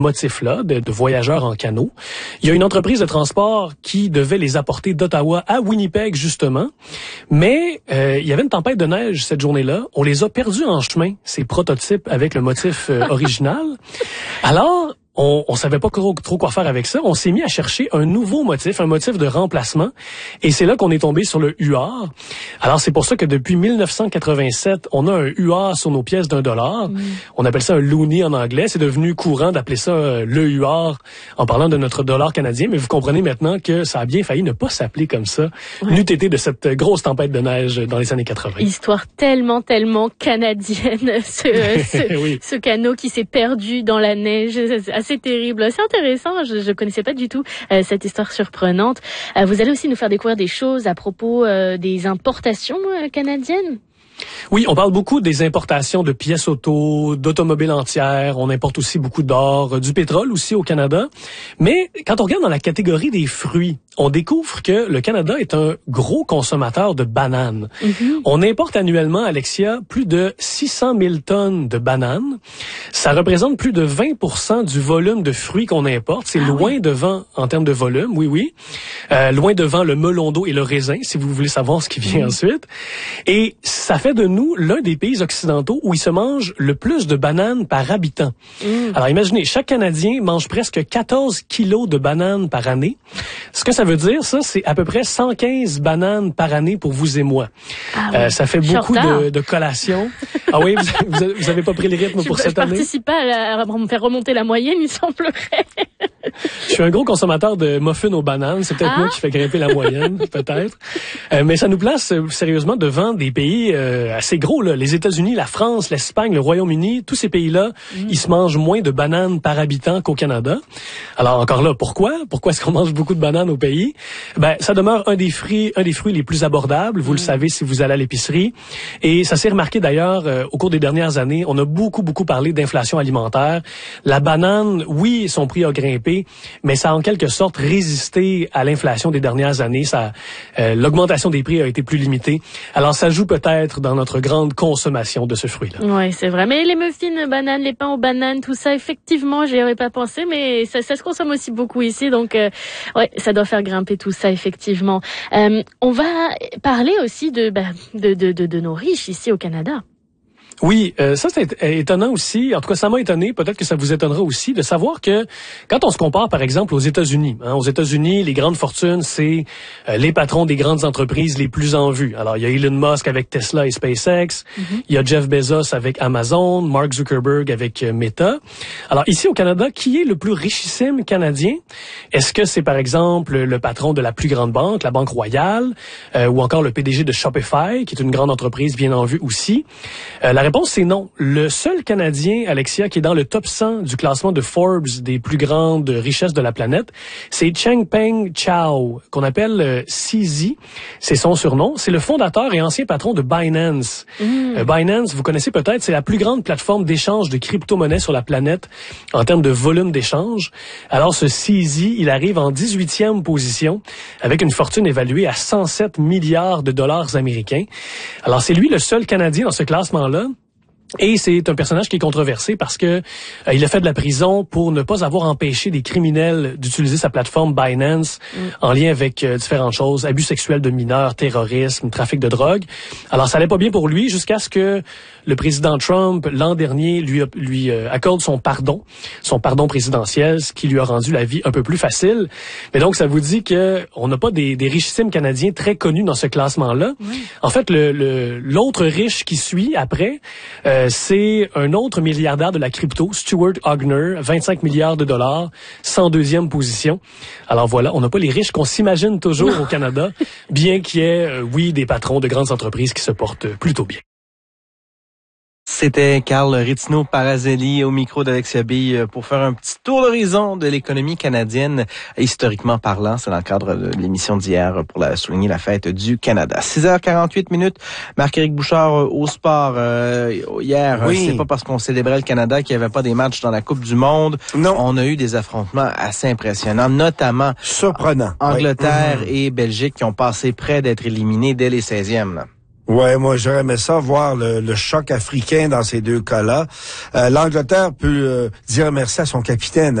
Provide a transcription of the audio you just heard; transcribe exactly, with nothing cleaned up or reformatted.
motifs-là, de, de voyageurs en canot. Il y a une entreprise de transport qui devait les apporter d'Ottawa à Winnipeg, justement. Mais euh, il y avait une tempête de neige cette journée-là. On les a perdus en chemin, ces prototypes avec le motif euh, original. Alors, on, on savait pas trop, trop quoi faire avec ça. On s'est mis à chercher un nouveau motif, un motif de remplacement. Et c'est là qu'on est tombé sur le U R. Alors, c'est pour ça que depuis mille neuf cent quatre-vingt-sept, on a un U R sur nos pièces d'un dollar. Mm. On appelle ça un loonie en anglais. C'est devenu courant d'appeler ça euh, le U R en parlant de notre dollar canadien. Mais vous comprenez maintenant que ça a bien failli ne pas s'appeler comme ça, ouais. N'eût été de cette grosse tempête de neige dans les années quatre-vingt. Histoire tellement, tellement canadienne, ce, ce, oui. ce canot qui s'est perdu dans la neige. C'est terrible. C'est intéressant. Je ne connaissais pas du tout euh, cette histoire surprenante. Euh, vous allez aussi nous faire découvrir des choses à propos euh, des importations euh, canadiennes. Oui, on parle beaucoup des importations de pièces auto, d'automobiles entières. On importe aussi beaucoup d'or, du pétrole aussi au Canada. Mais quand on regarde dans la catégorie des fruits, on découvre que le Canada est un gros consommateur de bananes. Mm-hmm. On importe annuellement, Alexia, plus de six cent mille tonnes de bananes. Ça représente plus de vingt pour cent du volume de fruits qu'on importe. C'est ah, loin oui. devant en termes de volume, oui, oui. Euh, loin devant le melon d'eau et le raisin, si vous voulez savoir ce qui vient mm. ensuite. Et ça fait de nous l'un des pays occidentaux où il se mange le plus de bananes par habitant. Mm. Alors imaginez, chaque Canadien mange presque quatorze kilos de bananes par année. Ce que ça veut dire, ça, c'est à peu près cent quinze bananes par année pour vous et moi. Ah oui. euh, ça fait beaucoup de, de collations. Ah oui, vous, vous, vous avez pas pris le rythme pour je, cette je année? Je participe pas à, la, à me faire remonter la moyenne, il semblerait. Je suis un gros consommateur de muffins aux bananes. C'est peut-être ah. moi qui fais grimper la moyenne, peut-être. Euh, mais ça nous place euh, sérieusement devant des pays euh, assez gros, là. Les États-Unis, la France, l'Espagne, le Royaume-Uni, tous ces pays-là, mm. ils se mangent moins de bananes par habitant qu'au Canada. Alors encore là, pourquoi? Pourquoi est-ce qu'on mange beaucoup de bananes au pays? Ben, ça demeure un des fruits, un des fruits les plus abordables. Vous mm. le savez si vous allez à l'épicerie. Et ça s'est remarqué d'ailleurs euh, au cours des dernières années. On a beaucoup, beaucoup parlé d'inflation alimentaire. La banane, oui, son prix a grimpé, mais ça a en quelque sorte résisté à l'inflation des dernières années. Ça, euh, l'augmentation des prix a été plus limitée. Alors, ça joue peut-être dans notre grande consommation de ce fruit-là. Oui, c'est vrai. Mais les muffins bananes, les pains aux bananes, tout ça, effectivement, j'y aurais pas pensé, mais ça, ça se consomme aussi beaucoup ici. Donc, euh, ouais, ça doit faire grimper tout ça, effectivement. Euh, on va parler aussi de, bah, de, de, de, de nos riches ici au Canada. Oui, euh, ça c'est étonnant aussi. En tout cas, ça m'a étonné. Peut-être que ça vous étonnera aussi de savoir que quand on se compare, par exemple, aux États-Unis, hein, aux États-Unis, les grandes fortunes, c'est euh, les patrons des grandes entreprises les plus en vue. Alors, il y a Elon Musk avec Tesla et SpaceX, mm-hmm. il y a Jeff Bezos avec Amazon, Mark Zuckerberg avec euh, Meta. Alors, ici au Canada, qui est le plus richissime Canadien? Est-ce que c'est, par exemple, le patron de la plus grande banque, la Banque Royale, euh, ou encore le P D G de Shopify, qui est une grande entreprise bien en vue aussi? Euh, la La réponse, c'est non. Le seul Canadien, Alexia, qui est dans le top cent du classement de Forbes des plus grandes richesses de la planète, c'est Changpeng Zhao, qu'on appelle euh, C Z. C'est son surnom. C'est le fondateur et ancien patron de Binance. Mm. Euh, Binance, vous connaissez peut-être, c'est la plus grande plateforme d'échange de crypto-monnaies sur la planète en termes de volume d'échange. Alors, ce C Z, il arrive en dix-huitième position avec une fortune évaluée à cent sept milliards de dollars américains. Alors, c'est lui le seul Canadien dans ce classement-là. Et c'est un personnage qui est controversé parce que euh, il a fait de la prison pour ne pas avoir empêché des criminels d'utiliser sa plateforme Binance mm. en lien avec euh, différentes choses, abus sexuels de mineurs, terrorisme, trafic de drogue. Alors ça allait pas bien pour lui jusqu'à ce que le président Trump l'an dernier lui lui euh, accorde son pardon, son pardon présidentiel, ce qui lui a rendu la vie un peu plus facile. Mais donc ça vous dit que on n'a pas des, des richissimes Canadiens très connus dans ce classement-là. Mm. En fait, le, le l'autre riche qui suit après euh, c'est un autre milliardaire de la crypto, Stuart Ogner, vingt-cinq milliards de dollars, cent deuxième position. Alors voilà, on n'a pas les riches qu'on s'imagine toujours au Canada, bien qu'il y ait, euh, oui, des patrons de grandes entreprises qui se portent plutôt bien. C'était Carl Rizzino-Parazelli au micro d'Alexia Bille pour faire un petit tour d'horizon de l'économie canadienne, historiquement parlant. C'est dans le cadre de l'émission d'hier pour la, souligner la fête du Canada. six heures quarante-huit minutes. Marc-Éric Bouchard au sport. Euh, hier, oui. C'est pas parce qu'on célébrait le Canada qu'il n'y avait pas des matchs dans la Coupe du Monde. Non. On a eu des affrontements assez impressionnants, notamment surprenant. Angleterre oui. et Belgique qui ont passé près d'être éliminés dès les seizièmes. Là. Ouais, moi j'aurais aimé ça, voir le, le choc africain dans ces deux cas-là. Euh, L'Angleterre peut euh, dire merci à son capitaine.